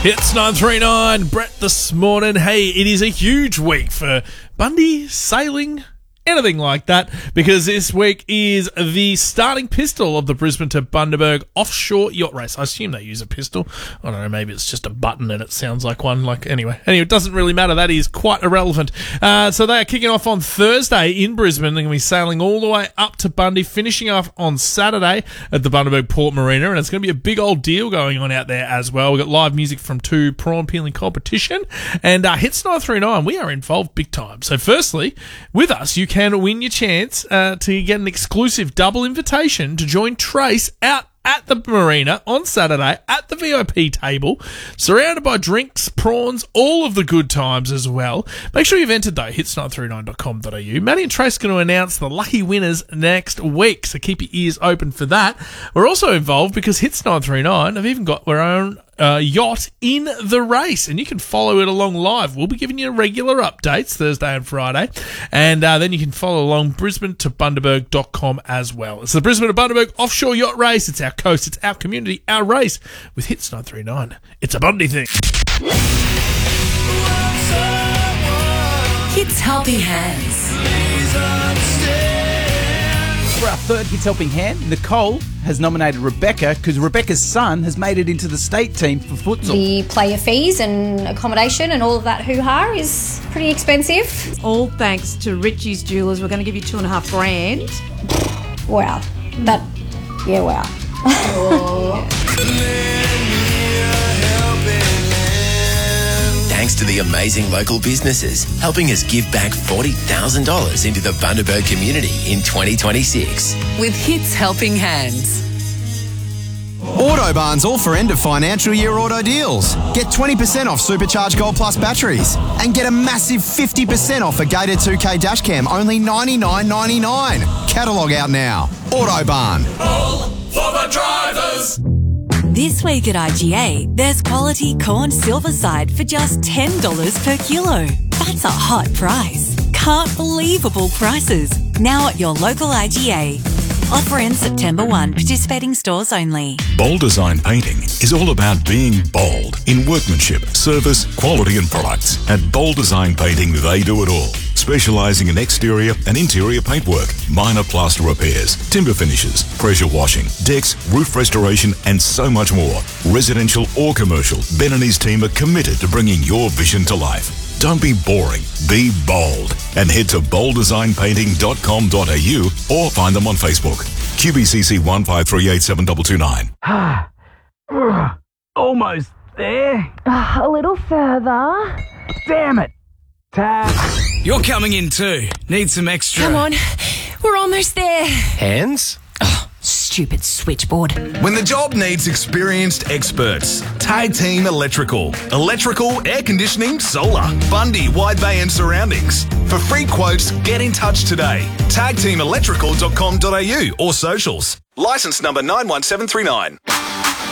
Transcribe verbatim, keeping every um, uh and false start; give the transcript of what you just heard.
Hits nine three nine, Brett this morning. Hey, it is a huge week for Bundy, sailing, anything like that, because this week is the starting pistol of the Brisbane to Bundaberg offshore yacht race. I assume they use a pistol. I don't know, maybe it's just a button and it sounds like one. Like Anyway, anyway, it doesn't really matter. That is quite irrelevant. Uh, so they are kicking off on Thursday in Brisbane. They're going to be sailing all the way up to Bundy, finishing off on Saturday at the Bundaberg Port Marina, and it's going to be a big old deal going on out there as well. We've got live music from two prawn peeling competition, and uh, Hits nine three nine, we are involved big time. So firstly, with us, you can win your chance uh, to get an exclusive double invitation to join Trace out at the marina on Saturday at the V I P table, surrounded by drinks, prawns, all of the good times as well. Make sure you've entered though, hits nine three nine dot com dot a u. Maddie and Trace are going to announce the lucky winners next week, so keep your ears open for that. We're also involved because Hits nine three nine have even got their own Uh, yacht in the race, and you can follow it along live. We'll be giving you regular updates Thursday and Friday, and uh, then you can follow along Brisbane to Bundaberg dot com as well. It's the Brisbane to Bundaberg offshore yacht race. It's our coast, it's our community, our race with Hits nine three nine. It's a Bundy thing. Hits Helping Hands. For our third Hits Helping Hand, Nicole has nominated Rebecca because Rebecca's son has made it into the state team for futsal. The player fees and accommodation and all of that hoo-ha is pretty expensive. All thanks to Richie's Jewelers. We're going to give you two and a half grand. Wow. That, yeah, wow. Thanks to the amazing local businesses helping us give back forty thousand dollars into the Bundaberg community in twenty twenty-six. With Hits Helping Hands. Autobarn's all for end of financial year auto deals. Get twenty percent off Supercharged Gold Plus batteries and get a massive fifty percent off a Gator two K dash cam, only ninety-nine ninety-nine. Catalogue out now. Autobarn. All for the drivers. This week at I G A, there's quality corn silverside for just ten dollars per kilo. That's a hot price. Can't believable prices. Now at your local I G A. Offer ends September first. Participating stores only. Bold Design Painting is all about being bold in workmanship, service, quality and products. At Bold Design Painting, they do it all. Specialising in exterior and interior paintwork, minor plaster repairs, timber finishes, pressure washing, decks, roof restoration and so much more. Residential or commercial, Ben and his team are committed to bringing your vision to life. Don't be boring, be bold. And head to bold design painting dot com dot a u or find them on Facebook. Q B C C one five three eight seven two two nine. Almost there. Uh, a little further. Damn it. Tap. You're coming in too. Need some extra. Come on. We're almost there. Hands? Oh, stupid switchboard. When the job needs experienced experts, Tag Team Electrical. Electrical, air conditioning, solar. Bundy, Wide Bay and surroundings. For free quotes, get in touch today. tag team electrical dot com dot a u or socials. Licence number nine one seven three nine.